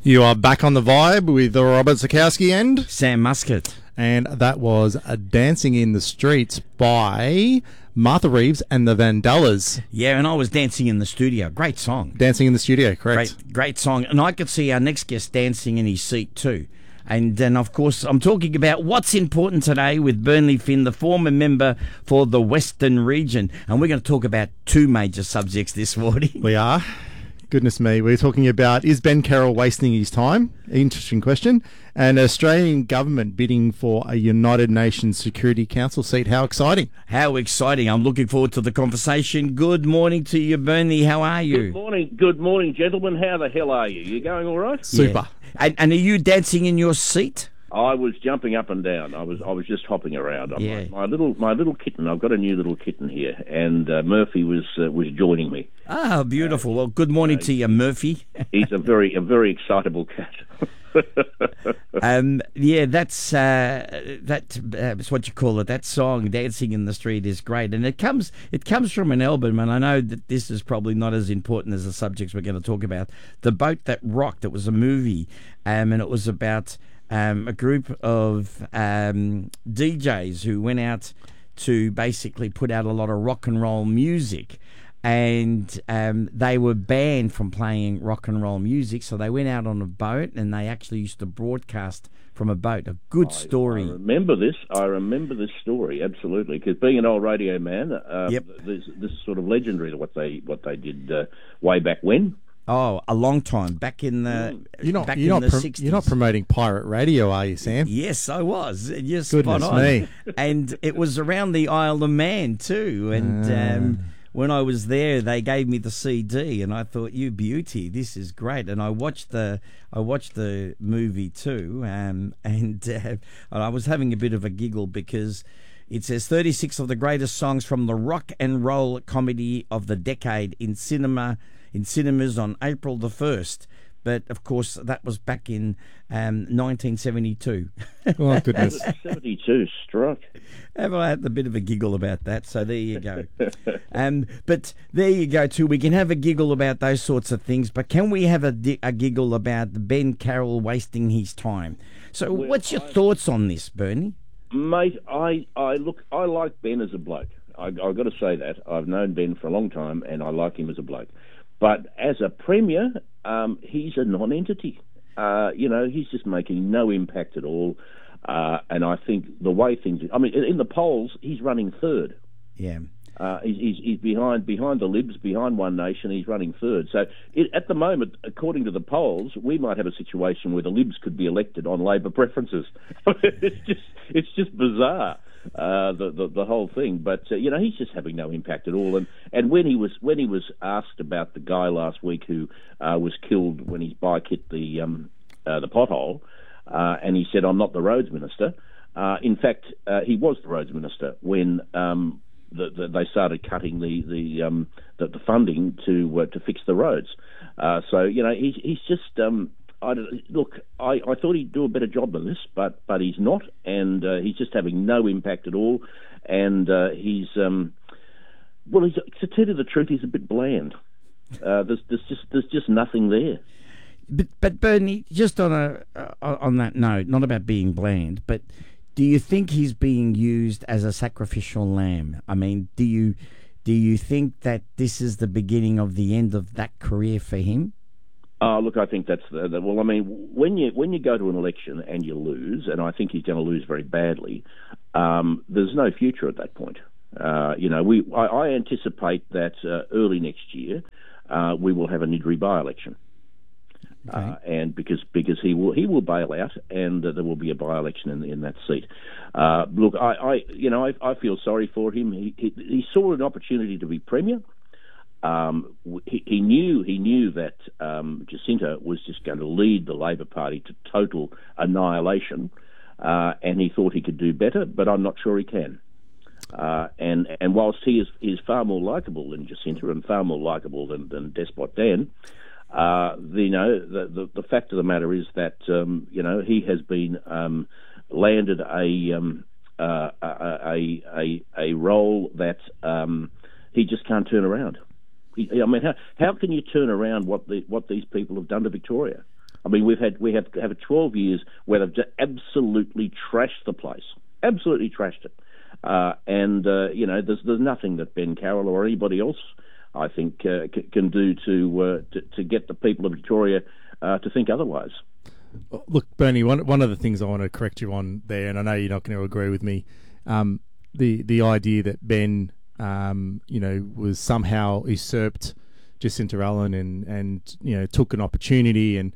You are back on the vibe with Robert Zakowski and Sam Muscat. And that was Dancing in the Streets by Martha Reeves and the Vandellas. Yeah, and I was dancing in the studio. Great song. Dancing in the studio, correct. Great song. And I could see our next guest dancing in his seat too. And then, of course, I'm talking about what's important today with Burnley Finn, the former member for the Western region. And we're going to talk about two major subjects this morning. We are. Goodness me. We're talking about, is Ben Carroll wasting his time? Interesting question. And Australian government bidding for a United Nations Security Council seat. How exciting. How exciting. I'm looking forward to the conversation. Good morning to you, Bernie. How are you? Good morning, gentlemen. How the hell are you? You going all right? Super. Yeah. And are you dancing in your seat? I was jumping up and down. I was just hopping around. Yeah. My little kitten. I've got a new little kitten here, and Murphy was joining me. Ah, beautiful. Well, good morning to you, Murphy. He's a very excitable cat. Yeah, that's what you call it. That song, "Dancing in the Street," is great, and it comes from an album. And I know that this is probably not as important as the subjects we're going to talk about. "The Boat That Rocked." It was a movie, and it was about a group of DJs who went out to basically put out a lot of rock and roll music. And they were banned from playing rock and roll music, so they went out on a boat and they actually used to broadcast from a boat. A good story. I remember this story, absolutely, because being an old radio man, Yep. this is sort of legendary, what they did way back when. Oh, a long time back in the You're not 60s. You're not promoting pirate radio, are you, Sam? Yes, I was. You're Goodness spot on. me. And it was around the Isle of Man too. And when I was there, they gave me the CD, and I thought, "You beauty, this is great." And I watched the movie too, and I was having a bit of a giggle because it says 36 of the greatest songs from the rock and roll comedy of the decade in cinemas on April the 1st. But, of course, that was back in 1972. Oh, goodness. 72 struck. Have I had a bit of a giggle about that? So there you go. But there you go, too. We can have a giggle about those sorts of things, but can we have a giggle about Ben Carroll wasting his time? So what's your thoughts on this, Bernie? Mate, I like Ben as a bloke. I've got to say that. I've known Ben for a long time, and I like him as a bloke. But as a premier, he's a non-entity. He's just making no impact at all. And I think the way things... I mean, in the polls, he's running third. Yeah. He's behind the Libs, behind One Nation. He's running third. So at the moment, according to the polls, we might have a situation where the Libs could be elected on Labor preferences. It's just bizarre. The whole thing, but he's just having no impact at all. And when he was asked about the guy last week who was killed when his bike hit the pothole, and he said, "I'm not the roads minister." In fact, he was the roads minister when they started cutting the funding to fix the roads. So he's just. I thought he'd do a better job than this, but he's not, and he's just having no impact at all. And he's to tell you the truth, he's a bit bland. There's just nothing there. But Bernie, just on that note, not about being bland, but do you think he's being used as a sacrificial lamb? I mean, do you think that this is the beginning of the end of that career for him? Look, I think that's well. I mean, when you go to an election and you lose, and I think he's going to lose very badly, there's no future at that point. I anticipate that early next year we will have a Nidri by-election, Okay. and because he will bail out, and there will be a by-election in that seat. Look, I feel sorry for him. He saw an opportunity to be premier. He knew that Jacinta was just going to lead the Labor Party to total annihilation, and he thought he could do better, but I'm not sure he can. And whilst he is far more likeable than Jacinta and far more likeable than Despot Dan, the fact of the matter is that he has been landed a role that he just can't turn around. I mean, how can you turn around what these people have done to Victoria? I mean, we have 12 years where they've just absolutely trashed the place, absolutely trashed it. There's nothing that Ben Carroll or anybody else, I think, can do to get the people of Victoria to think otherwise. Look, Bernie, one of the things I want to correct you on there, and I know you're not going to agree with me, the idea that Ben, was somehow usurped Jacinta Allen and took an opportunity, and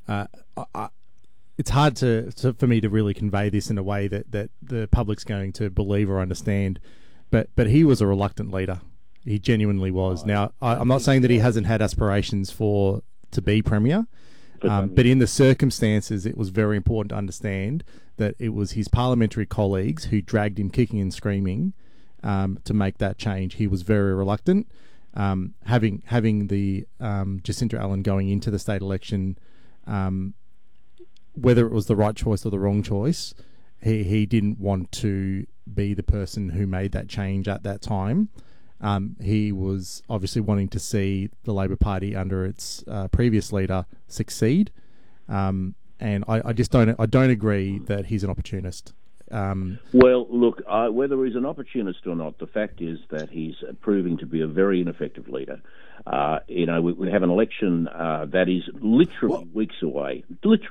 it's hard for me to really convey this in a way that the public's going to believe or understand. But he was a reluctant leader. He genuinely was. Now, I'm not saying that he hasn't had aspirations to be Premier, but in the circumstances, it was very important to understand that it was his parliamentary colleagues who dragged him kicking and screaming to make that change. He was very reluctant. Having the Jacinta Allen going into the state election, whether it was the right choice or the wrong choice, he didn't want to be the person who made that change at that time. He was obviously wanting to see the Labor Party under its previous leader succeed, and I just don't agree that he's an opportunist. Well, look, whether he's an opportunist or not, the fact is that he's proving to be a very ineffective leader. We have an election that is literally weeks away,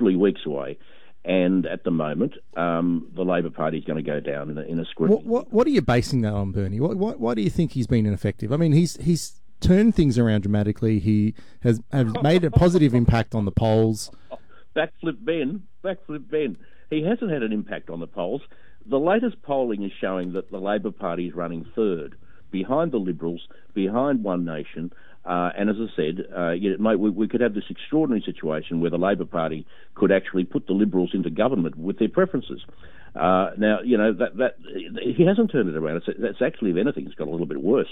and at the moment, the Labor Party is going to go down in a scrutiny. What are you basing that on, Bernie? Why do you think he's been ineffective? I mean, he's turned things around dramatically. He has made a positive impact on the polls. Backflip Ben. He hasn't had an impact on the polls. The latest polling is showing that the Labor Party is running third, behind the Liberals, behind One Nation. And as I said, we could have this extraordinary situation where the Labor Party could actually put the Liberals into government with their preferences. Now, that he hasn't turned it around. That's actually, if anything, it's got a little bit worse.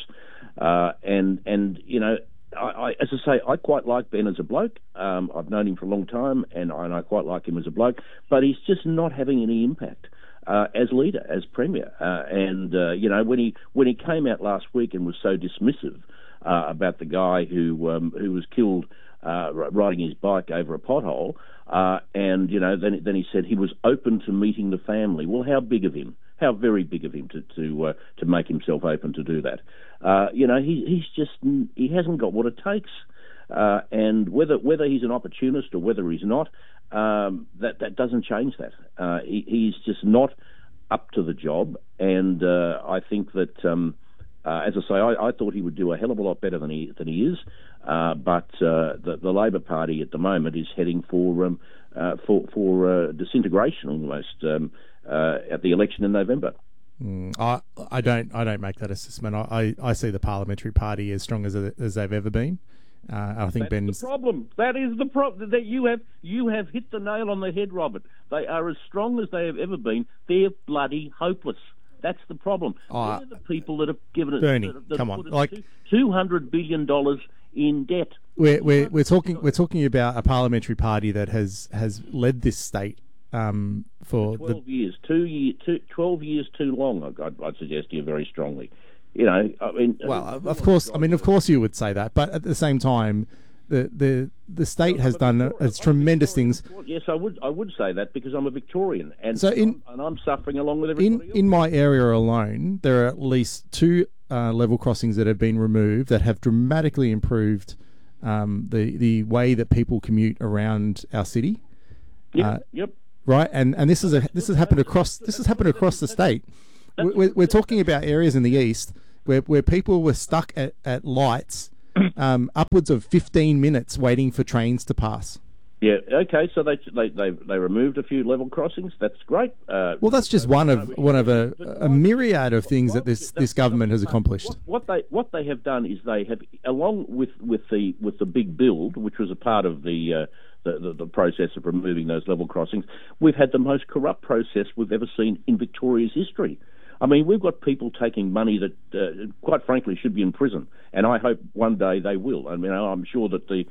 As I say, I quite like Ben as a bloke. I've known him for a long time, and I quite like him as a bloke. But he's just not having any impact as leader, as Premier. When he came out last week and was so dismissive about the guy who was killed riding his bike over a pothole, then he said he was open to meeting the family. Well, how big of him? How very big of him to make himself open to do that? He hasn't got what it takes. And whether he's an opportunist or whether he's not, that doesn't change that. He's just not up to the job, and I think that. As I say, I thought he would do a hell of a lot better than he is, but the Labor Party at the moment is heading for disintegration almost at the election in November. I don't make that assessment. I see the Parliamentary Party as strong as they've ever been. I think Ben's the problem. That is the problem. That you have hit the nail on the head, Robert. They are as strong as they have ever been. They're bloody hopeless. That's the problem. They're the people that have given it. Bernie, come on, $200 billion in debt. We're talking about a parliamentary party that has led this state for 12 years. 12 years too long. I'd suggest you very strongly. Of course you would say that, but at the same time, the state has done tremendous things. Yes, I would say that because I'm a Victorian, and I'm suffering along with everybody else. In my area alone, there are at least 2 level crossings that have been removed that have dramatically improved the way that people commute around our city. Yep. Right, and this has happened across the state. We're talking about areas in the east where people were stuck at lights. Upwards of 15 minutes waiting for trains to pass. Yeah. Okay. So they removed a few level crossings. That's great. Well, that's just one of a myriad of things that this government has accomplished. What they have done is they have, along with the big build, which was a part of the process of removing those level crossings, we've had the most corrupt process we've ever seen in Victoria's history. I mean, we've got people taking money that, quite frankly, should be in prison, and I hope one day they will. I mean, I'm sure that the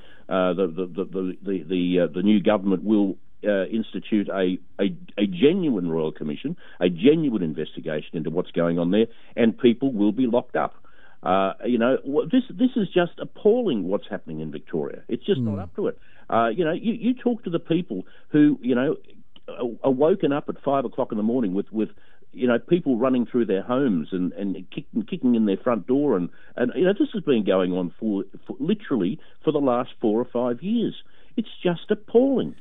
new government will institute a genuine Royal Commission, a genuine investigation into what's going on there, and people will be locked up. This is just appalling what's happening in Victoria. It's just not up to it. You talk to the people who, are woken up at 5 o'clock in the morning with people running through their homes and kicking in their front door, and this has been going on for literally for the last 4 or 5 years. It's just appalling.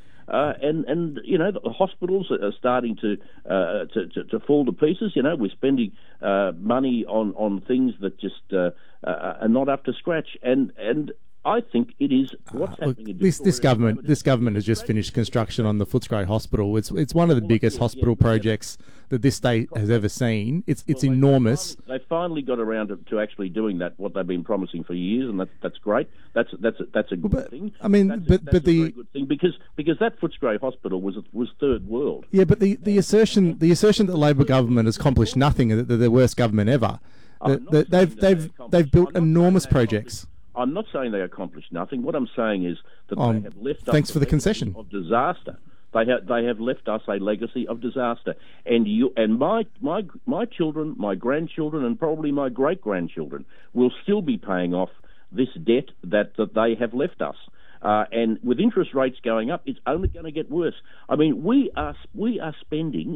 The hospitals are starting to fall to pieces. We're spending money on things that just are not up to scratch, and I think it is what's happening in Victoria. This government has just finished construction on the Footscray Hospital. It's one of the biggest hospital projects that this state has ever seen. It's enormous. They finally got around to actually doing that, what they've been promising for years, and that's great. That's a good thing. I mean, that's a very good thing because that Footscray Hospital was third world. Yeah, but the assertion that the Labor government has accomplished nothing, that they're the worst government ever. They've built enormous projects. I'm not saying they accomplished nothing. What I'm saying is that they have left us thanks for the concession of disaster. They have left us a legacy of disaster. And my children, my grandchildren, and probably my great grandchildren will still be paying off this debt that they have left us. And with interest rates going up, it's only going to get worse. I mean, we are spending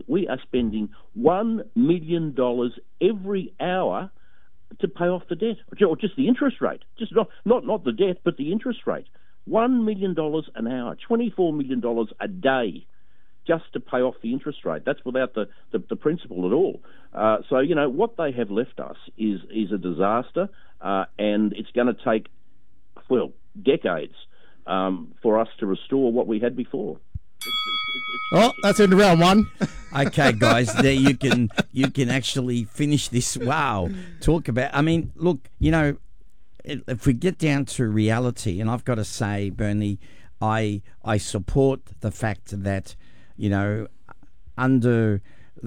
$1 million every hour to pay off the debt, or just the interest rate, just not the debt, but the interest rate. $1 million an hour, $24 million a day, just to pay off the interest rate. That's without the principal at all. So what they have left us is a disaster, and it's going to take decades for us to restore what we had before. That's in round one. Okay, guys, there you can actually finish this. Wow, talk about. I mean, look, if we get down to reality, and I've got to say, Bernie, I support the fact that under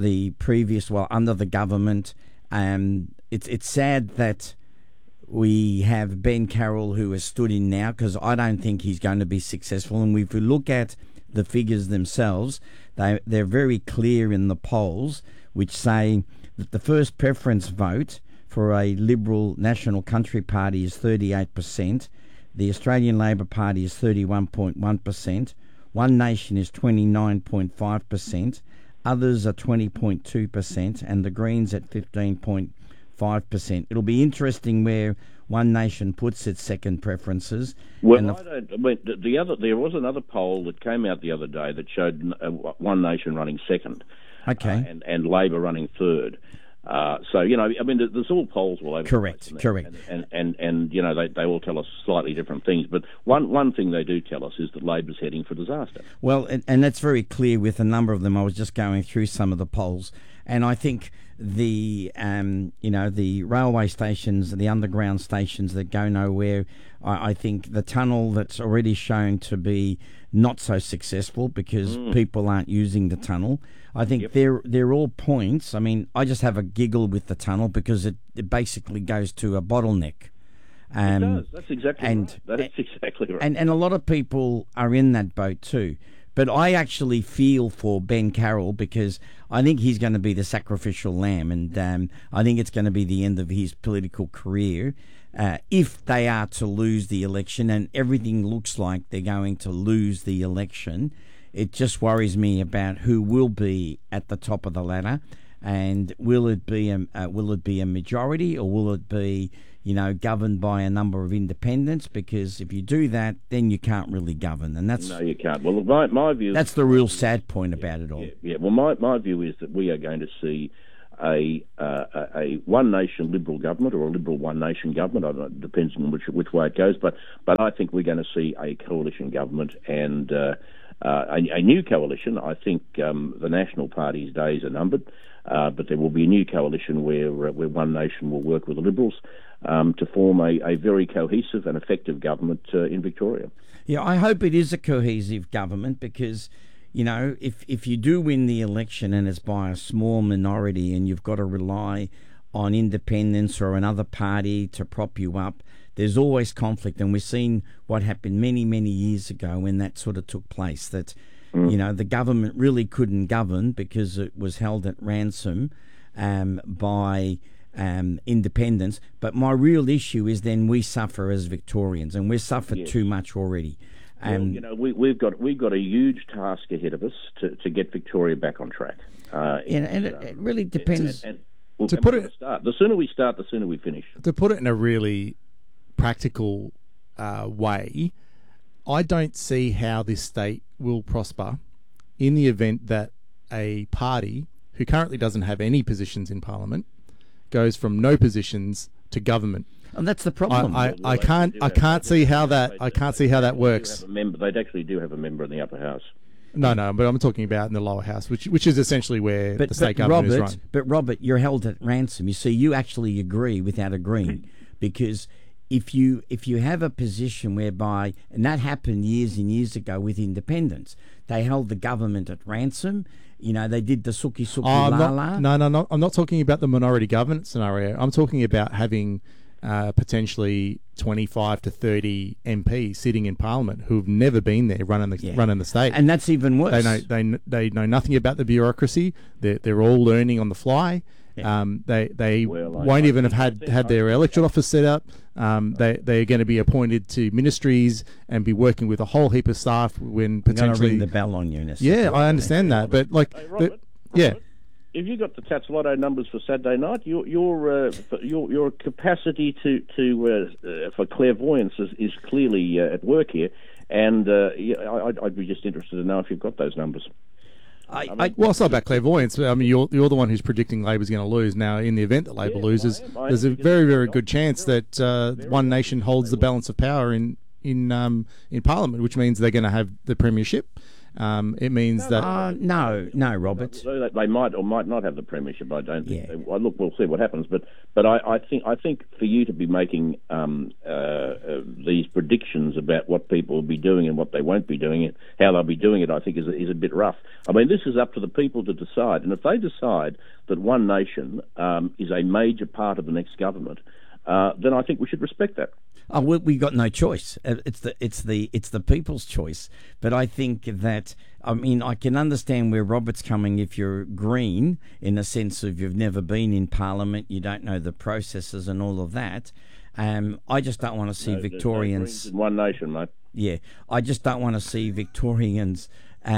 the government, it's sad that we have Ben Carroll who has stood in now, because I don't think he's going to be successful. And if we look at the figures themselves, they're very clear in the polls, which say that the first preference vote for a Liberal National Country Party is 38%, the Australian Labor Party is 31.1%, One Nation is 29.5%, others are 20.2%, and the Greens at 15.5%. It'll be interesting where One Nation puts its second preferences. Well, there was another poll that came out the other day that showed One Nation running second, and Labor running third. There's all polls all over. Correct. And they all tell us slightly different things. But one thing they do tell us is that Labor's heading for disaster. Well, and that's very clear with a number of them. I was just going through some of the polls, and I think the railway stations, the underground stations that go nowhere, I think the tunnel that's already shown to be not so successful because people aren't using the tunnel. I think they're all points. I mean, I just have a giggle with the tunnel because it basically goes to a bottleneck. It does. That's exactly right. That is exactly right. And a lot of people are in that boat too. But I actually feel for Ben Carroll because I think he's going to be the sacrificial lamb, and I think it's going to be the end of his political career if they are to lose the election, and everything looks like they're going to lose the election. It just worries me about who will be at the top of the ladder, and will it be a majority, or will it be governed by a number of independents? Because if you do that, then you can't really govern, and that's no, you can't. Well, my view. That's the real sad point about it all. Yeah. Well, my view is that we are going to see a One Nation Liberal government, or a Liberal One Nation government. I don't know, it depends on which way it goes. But I think we're going to see a coalition government and a new coalition. I think the National Party's days are numbered, but there will be a new coalition where One Nation will work with the Liberals to form a very cohesive and effective government in Victoria. Yeah, I hope it is a cohesive government because, if you do win the election and it's by a small minority and you've got to rely on independents or another party to prop you up, there's always conflict. And we've seen what happened many, many years ago when that sort of took place, that, the government really couldn't govern because it was held at ransom by independence. But my real issue is then we suffer as Victorians, and we've suffered too much already. Well, you know, we've got a huge task ahead of us to get Victoria back on track. It really depends. Well, To put it- the sooner we start, the sooner we finish. To put it in a really practical way, I don't see how this state will prosper in the event that a party who currently doesn't have any positions in Parliament goes from no positions to government. And that's the problem. I can't see how that works. They actually do have a member in the upper house. No, but I'm talking about in the lower house, which is essentially where the state government is run. But Robert, you're held at ransom. You see, you actually agree without agreeing, because if you have a position whereby, and that happened years and years ago with independence, they held the government at ransom. You know, they did the suki la la. No. I'm not talking about the minority government scenario. I'm talking about having potentially 25 to 30 MPs sitting in Parliament who've never been there running the state, and that's even worse. They know nothing about the bureaucracy. They're all learning on the fly. They won't even have had their electorate office set up. They're going to be appointed to ministries and be working with a whole heap of staff when potentially. I'm going to ring the bell on you. Yeah, I understand that, but like, Robert, if you got the Tats Lotto numbers for Saturday night, your capacity for clairvoyance is clearly at work here, and I'd be just interested to know if you've got those numbers. Well, it's not about clairvoyance. I mean, you're the one who's predicting Labor's going to lose. Now, in the event that Labor loses, there's a very, very good chance that One Nation holds the balance of power in Parliament, which means they're going to have the premiership. It means no, Robert. They might or might not have the premiership. I don't think. Look, we'll see what happens. But I think for you to be making these predictions about what people will be doing and what they won't be doing it, how they'll be doing it, I think is a bit rough. I mean, this is up to the people to decide. And if they decide that One Nation is a major part of the next government, then I think we should respect that. Oh, we got no choice. It's the people's choice. But I think that, I mean, I can understand where Robert's coming if you're green, in the sense of you've never been in Parliament, you don't know the processes and all of that. I just don't want to see Victorians. No One Nation, mate. Yeah, I just don't want to see Victorians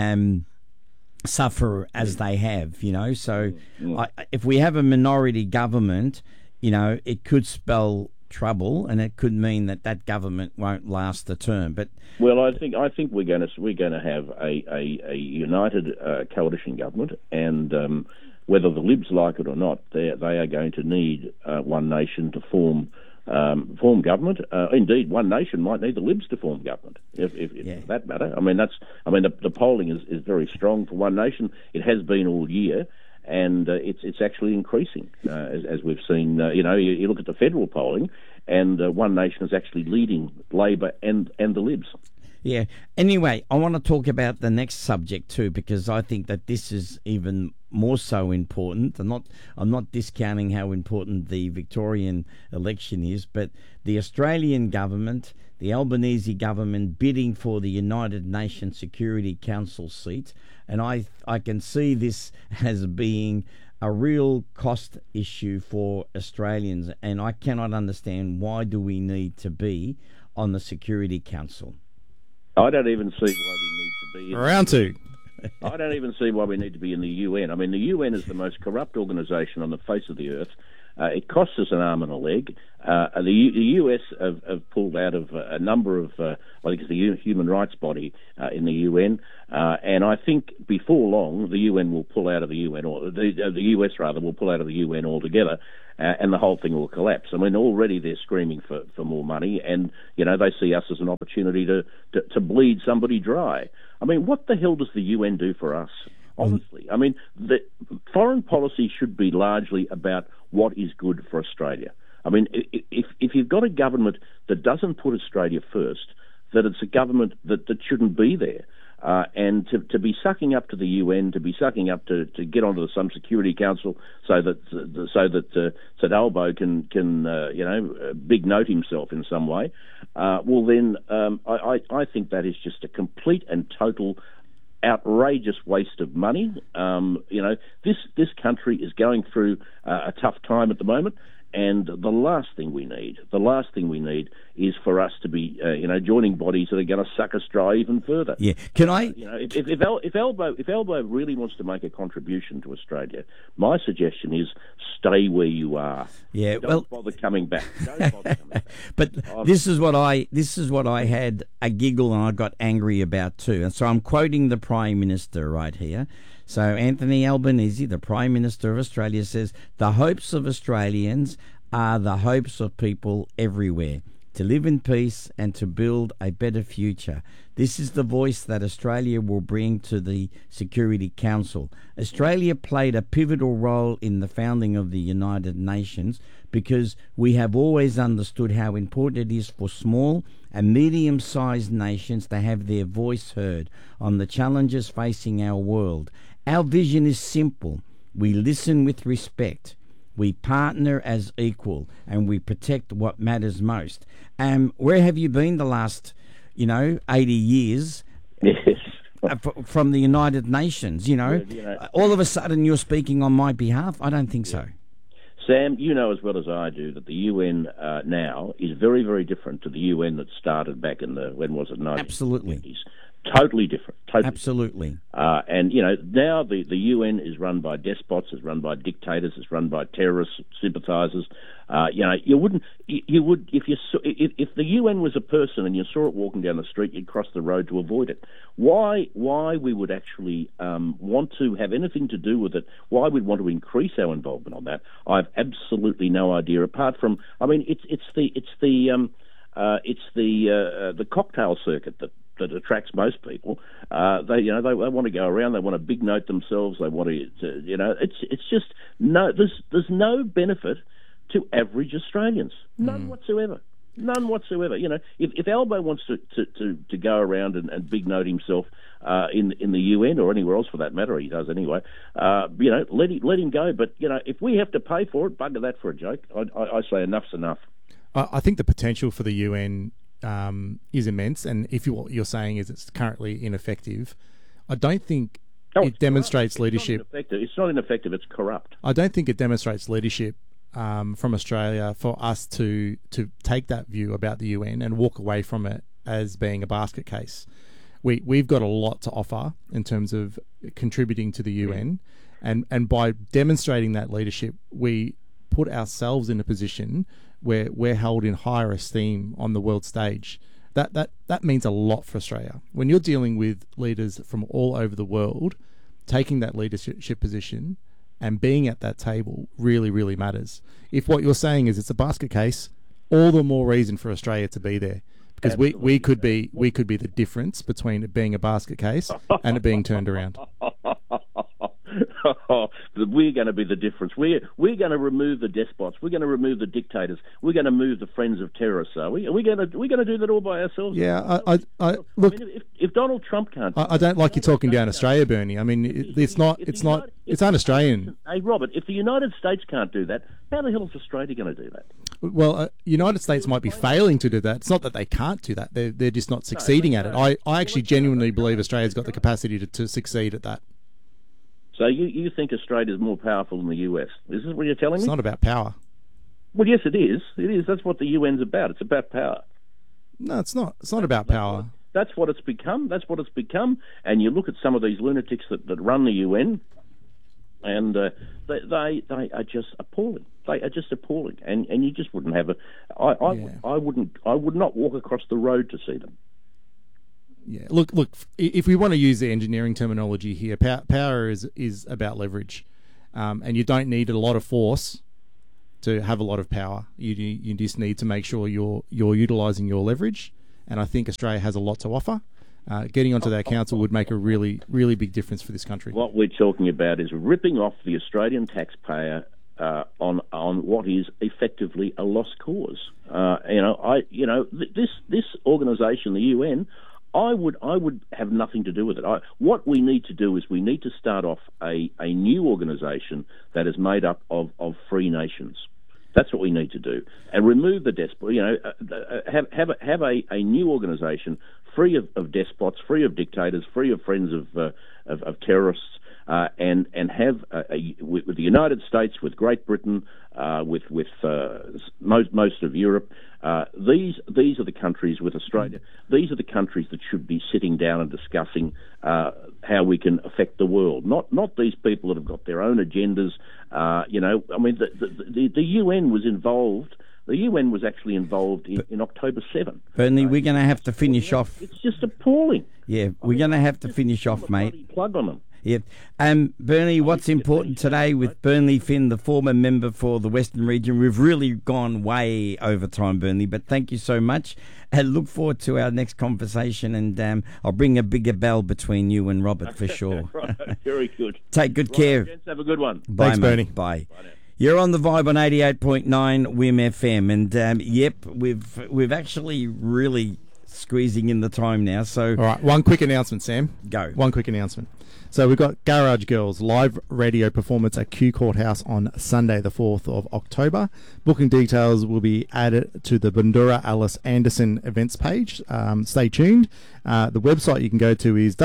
suffer as they have. You know, so if we have a minority government, you know, it could spell trouble, and it could mean that government won't last the term. But I think we're going to have a united coalition government, and whether the Libs like it or not, they are going to need One Nation to form government. Indeed, One Nation might need the Libs to form government, if for that matter. I mean, the polling is very strong for One Nation. It has been all year. And it's actually increasing, as we've seen. You look at the federal polling, and One Nation is actually leading Labor and the Libs. Yeah. Anyway, I want to talk about the next subject too, because I think that this is even more so important. I'm not discounting how important the Victorian election is, but the Australian government, the Albanese government, bidding for the United Nations Security Council seat. And I can see this as being a real cost issue for Australians, and I cannot understand why do we need to be on the Security Council. I don't even see why we need to be round two. I don't even see why we need to be in the UN. I mean, the UN is the most corrupt organisation on the face of the earth. It costs us an arm and a leg. The US have pulled out of a number of, I think it's the human rights body in the UN, and I think before long the UN will pull out of the UN, or the US rather will pull out of the UN altogether, and the whole thing will collapse. I mean, already they're screaming for more money, and they see us as an opportunity to bleed somebody dry. I mean, what the hell does the UN do for us? Honestly, I mean, the foreign policy should be largely about what is good for Australia. I mean, if you've got a government that doesn't put Australia first, that it's a government that shouldn't be there. And to be sucking up to the UN, to be sucking up to get onto some Security Council, so that Albo can big note himself in some way. Well, then I think that is just a complete and total outrageous waste of money. This country is going through a tough time at the moment, And the last thing we need is for us to be, joining bodies that are going to suck us dry even further. Yeah. Can I? If Albo really wants to make a contribution to Australia, my suggestion is stay where you are. Yeah. Don't bother coming back. But this is what I had a giggle and I got angry about too. And so I'm quoting the Prime Minister right here. So Anthony Albanese, the Prime Minister of Australia, says, "The hopes of Australians are the hopes of people everywhere, to live in peace and to build a better future. This is the voice that Australia will bring to the Security Council. Australia played a pivotal role in the founding of the United Nations because we have always understood how important it is for small and medium-sized nations to have their voice heard on the challenges facing our world. Our vision is simple. We listen with respect. We partner as equal, and we protect what matters most." Where have you been the last, 80 years? Yes. From the United Nations, all of a sudden you're speaking on my behalf? I don't think so. Sam, you know as well as I do that the UN now is very, very different to the UN that started back in the, when was it, 1950s. Absolutely. Totally different. Absolutely. And now the UN is run by despots, is run by dictators, is run by terrorist sympathisers. You would if the UN was a person and you saw it walking down the street, you'd cross the road to avoid it. Why we would actually want to have anything to do with it? Why we'd want to increase our involvement on that? I've absolutely no idea. Apart from, it's the cocktail circuit that attracts most people. They want to go around. They want to big note themselves. They want to, it's just no. There's no benefit to average Australians. None whatsoever. None whatsoever. If Albo wants to go around and big note himself in the UN or anywhere else for that matter, he does anyway. Let him go. But if we have to pay for it, bugger that for a joke. I say enough's enough. I think the potential for the UN is immense, and if what you're saying is it's currently ineffective, I don't think it demonstrates leadership. It's not ineffective, it's corrupt. I don't think it demonstrates leadership from Australia for us to take that view about the UN and walk away from it as being a basket case. We've got a lot to offer in terms of contributing to the UN, and by demonstrating that leadership, we put ourselves in a position where we're held in higher esteem on the world stage. That means a lot for Australia. When you're dealing with leaders from all over the world, taking that leadership position and being at that table really, really matters. If what you're saying is it's a basket case, all the more reason for Australia to be there, because we could be the difference between it being a basket case and it being turned around. We're going to be the difference. We're going to remove the despots. We're going to remove the dictators. We're going to move the friends of terrorists. Are we? We're going to do that all by ourselves. Yeah, I look. If Donald Trump can't, I don't like you talking down Australia, Bernie. I mean, it's un-Australian. Hey, Robert, if the United States can't do that, how the hell is Australia going to do that? Well, United States might be failing to do that. It's not that they can't do that. They're just not succeeding at it. I actually genuinely believe Australia's got the capacity to succeed at that. So you think Australia is more powerful than the US? Is this what you're telling me? It's not about power. Well, yes, it is. It is. That's what the UN's about. It's about power. No, it's not. It's not about power. That's what it's become. That's what it's become. And you look at some of these lunatics that run the UN, and they are just appalling. They are just appalling. And you just wouldn't have I would not walk across the road to see them. Yeah, look. If we want to use the engineering terminology here, power is about leverage, and you don't need a lot of force to have a lot of power. You just need to make sure you're utilising your leverage, and I think Australia has a lot to offer. Getting onto that council would make a really, really big difference for this country. What we're talking about is ripping off the Australian taxpayer on what is effectively a lost cause. This organisation, the UN. I would have nothing to do with it. What we need to do is we need to start off a new organisation that is made up of free nations. That's what we need to do, and remove the despot. Have a new organisation free of despots, free of dictators, free of friends of terrorists, and have with the United States, with Great Britain, with most of Europe. These are the countries, with Australia. These are the countries that should be sitting down and discussing how we can affect the world. Not these people that have got their own agendas. I mean, the UN was involved. The UN was actually involved in October 7. Burnley, we're going to have to finish off. It's just appalling. Yeah, we're going to have to finish off, mate. Plug on them. Yeah. Burnley, what's important today with Burnley Finn, the former member for the Western region? We've really gone way over time, Burnley, but thank you so much. And look forward to our next conversation, and I'll bring a bigger bell between you and Robert for sure. Right, very good. Take good care. Gents, have a good one. Bye, Thanks, mate. Bernie. Bye. You're on the Vibe on 88.9 WIM FM, and yep, we've actually really squeezing in the time now. So, All right, one quick announcement, Sam. Go. One quick announcement. So we've got Garage Girls live radio performance at Kew Courthouse on Sunday, the 4th of October. Booking details will be added to the Bundura Alice Anderson events page. Stay tuned. The website you can go to is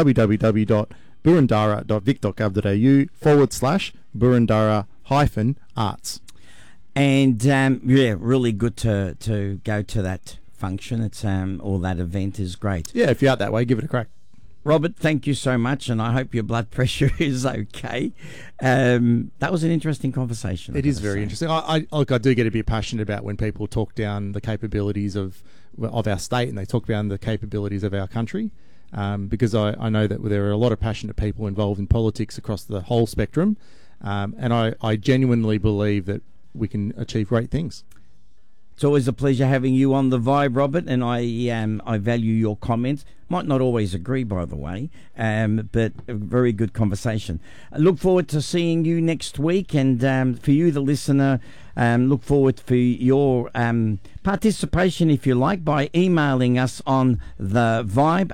www.burundara.vic.gov.au/Burundara-arts. And really good to go to that function. It's or that event is great. Yeah, if you're out that way, give it a crack. Robert, thank you so much, and I hope your blood pressure is okay. That was an interesting conversation. It is very interesting. I do get a bit passionate about when people talk down the capabilities of our state, and they talk down the capabilities of our country, because I know that there are a lot of passionate people involved in politics across the whole spectrum, and I genuinely believe that we can achieve great things. It's always a pleasure having you on the Vibe, Robert, and I value your comments. Might not always agree, by the way, but a very good conversation. I look forward to seeing you next week, and for you, the listener, look forward for your participation, if you like, by emailing us on the Vibe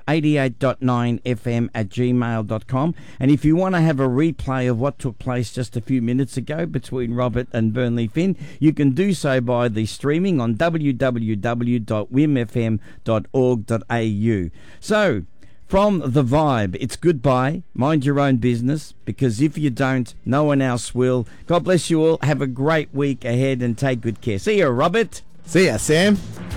88.9fm@gmail.com. And if you want to have a replay of what took place just a few minutes ago between Robert and Burnley Finn, you can do so by the streaming on www.wimfm.org.au. So, from the Vibe, it's goodbye. Mind your own business, because if you don't, no one else will. God bless you all. Have a great week ahead and take good care. See you, Robert. See ya, Sam.